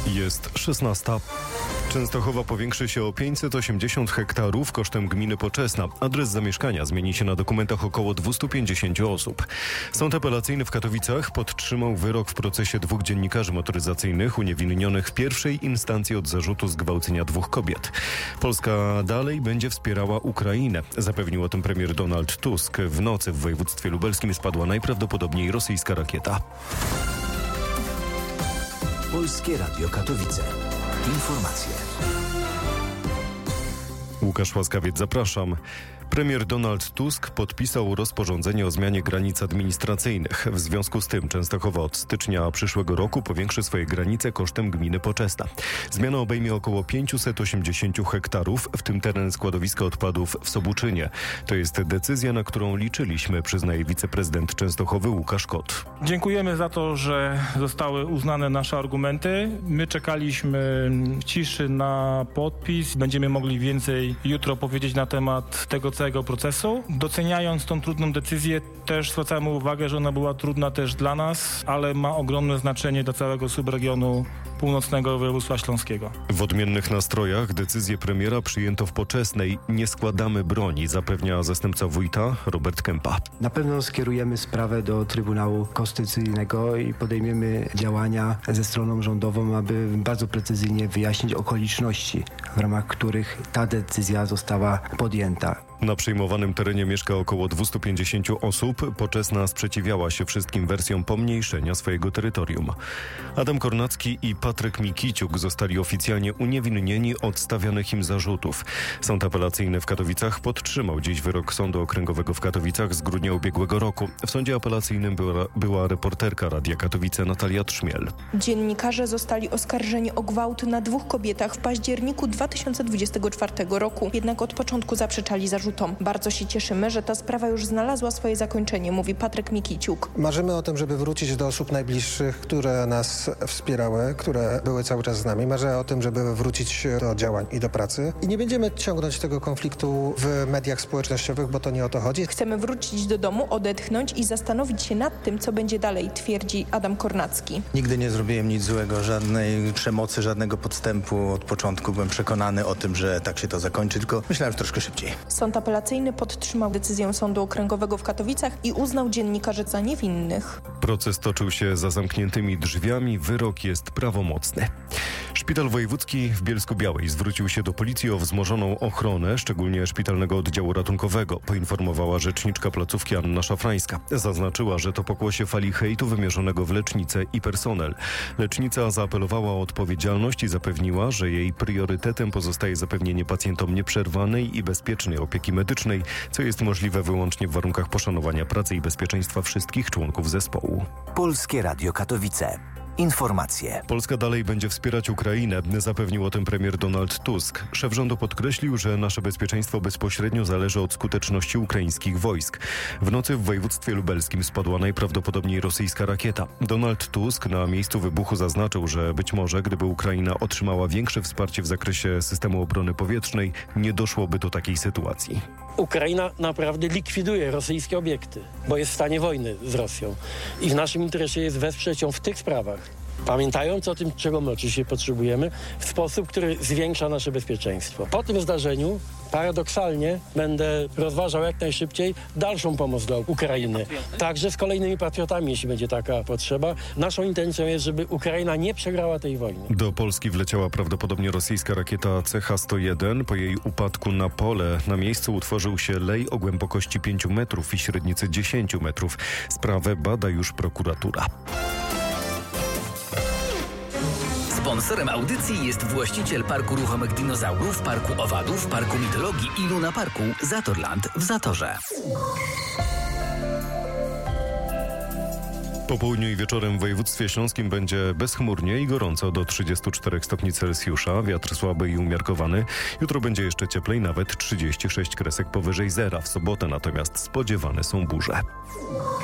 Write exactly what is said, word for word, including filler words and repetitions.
Jest szesnasta. Częstochowa powiększy się o pięćset osiemdziesiąt hektarów kosztem gminy Poczesna. Adres zamieszkania zmieni się na dokumentach około dwieście pięćdziesiąt osób. Sąd apelacyjny w Katowicach podtrzymał wyrok w procesie dwóch dziennikarzy motoryzacyjnych uniewinnionych w pierwszej instancji od zarzutu zgwałcenia dwóch kobiet. Polska dalej będzie wspierała Ukrainę. Zapewnił o tym premier Donald Tusk. W nocy w województwie lubelskim spadła najprawdopodobniej rosyjska rakieta. Polskie Radio Katowice. Informacje. Łukasz Łaskawiec, zapraszam. Premier Donald Tusk podpisał rozporządzenie o zmianie granic administracyjnych. W związku z tym Częstochowa od stycznia przyszłego roku powiększy swoje granice kosztem gminy Poczesna. Zmiana obejmie około pięćset osiemdziesiąt hektarów, w tym teren składowiska odpadów w Sobuczynie. To jest decyzja, na którą liczyliśmy, przyznaje wiceprezydent Częstochowy Łukasz Kot. Dziękujemy za to, że zostały uznane nasze argumenty. My czekaliśmy w ciszy na podpis. Będziemy mogli więcej jutro powiedzieć na temat tego całego procesu. Doceniając tą trudną decyzję, też zwracamy uwagę, że ona była trudna też dla nas, ale ma ogromne znaczenie dla całego subregionu północnego województwa śląskiego. W odmiennych nastrojach decyzję premiera przyjęto w Poczesnej. Nie składamy broni, zapewnia zastępca wójta Robert Kępa. Na pewno skierujemy sprawę do Trybunału Konstytucyjnego i podejmiemy działania ze stroną rządową, aby bardzo precyzyjnie wyjaśnić okoliczności, w ramach których ta decyzja została podjęta. Na przejmowanym terenie mieszka około dwieście pięćdziesiąt osób. Poczesna sprzeciwiała się wszystkim wersjom pomniejszenia swojego terytorium. Adam Kornacki i Patryk Mikiciuk zostali oficjalnie uniewinnieni od stawianych im zarzutów. Sąd apelacyjny w Katowicach podtrzymał dziś wyrok Sądu Okręgowego w Katowicach z grudnia ubiegłego roku. W sądzie apelacyjnym była, była reporterka Radia Katowice Natalia Trzmiel. Dziennikarze zostali oskarżeni o gwałt na dwóch kobietach w październiku dwa tysiące dwudziestego czwartego roku. Jednak od początku zaprzeczali zarzutom. Bardzo się cieszymy, że ta sprawa już znalazła swoje zakończenie, mówi Patryk Mikiciuk. Marzymy o tym, żeby wrócić do osób najbliższych, które nas wspierały, które były cały czas z nami. Marzę o tym, żeby wrócić do działań i do pracy. I nie będziemy ciągnąć tego konfliktu w mediach społecznościowych, bo to nie o to chodzi. Chcemy wrócić do domu, odetchnąć i zastanowić się nad tym, co będzie dalej, twierdzi Adam Kornacki. Nigdy nie zrobiłem nic złego, żadnej przemocy, żadnego podstępu. Od początku byłem przekonany o tym, że tak się to zakończy, tylko myślałem, że troszkę szybciej. Sąd apelacyjny podtrzymał decyzję Sądu Okręgowego w Katowicach i uznał dziennikarzy za niewinnych. Proces toczył się za zamkniętymi drzwiami. Wyrok jest prawomocny. Szpital Wojewódzki w Bielsku-Białej zwrócił się do policji o wzmożoną ochronę, szczególnie szpitalnego oddziału ratunkowego, poinformowała rzeczniczka placówki Anna Szafrańska. Zaznaczyła, że to pokłosie fali hejtu wymierzonego w lecznicę i personel. Lecznica zaapelowała o odpowiedzialność i zapewniła, że jej priorytetem pozostaje zapewnienie pacjentom nieprzerwanej i bezpiecznej opieki medycznej, co jest możliwe wyłącznie w warunkach poszanowania pracy i bezpieczeństwa wszystkich członków zespołu. Polskie Radio Katowice. Informacje. Polska dalej będzie wspierać Ukrainę, zapewnił o tym premier Donald Tusk. Szef rządu podkreślił, że nasze bezpieczeństwo bezpośrednio zależy od skuteczności ukraińskich wojsk. W nocy w województwie lubelskim spadła najprawdopodobniej rosyjska rakieta. Donald Tusk na miejscu wybuchu zaznaczył, że być może gdyby Ukraina otrzymała większe wsparcie w zakresie systemu obrony powietrznej, nie doszłoby do takiej sytuacji. Ukraina naprawdę likwiduje rosyjskie obiekty, bo jest w stanie wojny z Rosją. I w naszym interesie jest wesprzeć ją w tych sprawach, pamiętając o tym, czego my oczywiście potrzebujemy, w sposób, który zwiększa nasze bezpieczeństwo. Po tym zdarzeniu paradoksalnie będę rozważał jak najszybciej dalszą pomoc dla Ukrainy. Także z kolejnymi patriotami, jeśli będzie taka potrzeba. Naszą intencją jest, żeby Ukraina nie przegrała tej wojny. Do Polski wleciała prawdopodobnie rosyjska rakieta C H sto jeden. Po jej upadku na pole na miejscu utworzył się lej o głębokości pięciu metrów i średnicy dziesięciu metrów. Sprawę bada już prokuratura. Sponsorem audycji jest właściciel Parku Ruchomych Dinozaurów, Parku Owadów, Parku Mitologii i Luna Parku Zatorland w Zatorze. Po południu i wieczorem w województwie śląskim będzie bezchmurnie i gorąco do trzydziestu czterech stopni Celsjusza. Wiatr słaby i umiarkowany. Jutro będzie jeszcze cieplej, nawet trzydzieści sześć kresek powyżej zera. W sobotę natomiast spodziewane są burze.